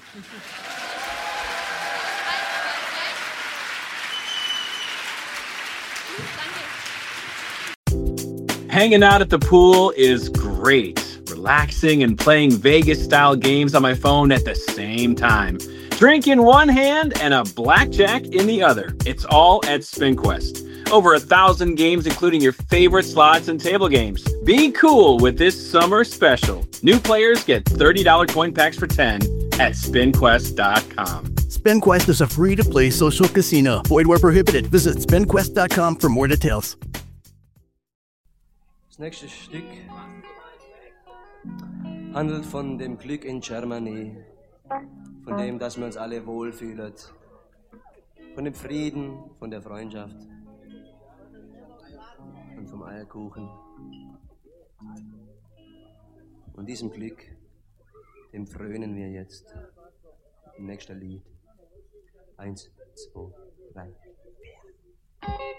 Hanging out at the pool is great. Relaxing and playing Vegas-style games on my phone at the same time. Drink in one hand and a blackjack in the other. It's all at SpinQuest. Over 1,000 games, including your favorite slots and table games. Be cool with this summer special. New players get $30 coin packs for 10 at SpinQuest.com. SpinQuest is a free-to-play social casino. Void where prohibited. Visit SpinQuest.com for more details. Das nächste Stück handelt von dem Glück in Germany, von dem, dass wir uns alle wohlfühlen, von dem Frieden, von der Freundschaft und vom Eierkuchen. Und diesem Glück, dem frönen wir jetzt im nächsten Lied. 1, 2, 3, 4.